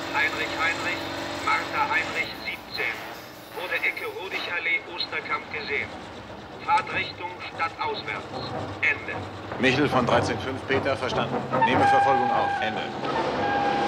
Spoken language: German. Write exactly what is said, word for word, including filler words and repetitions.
Heinrich Heinrich, Martha Heinrich, siebzehn. Wurde Ecke Rodigallee, Osterkamp gesehen. Fahrtrichtung stadtauswärts. Ende. Michel von dreizehn Komma fünf Peter, verstanden. Nehme Verfolgung auf. Ende.